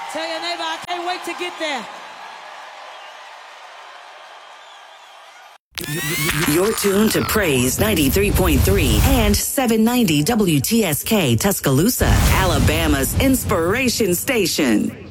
Tell your neighbor, I can't wait to get there. You're tuned to Praise 93.3 and 790 WTSK Tuscaloosa, Alabama's inspiration station.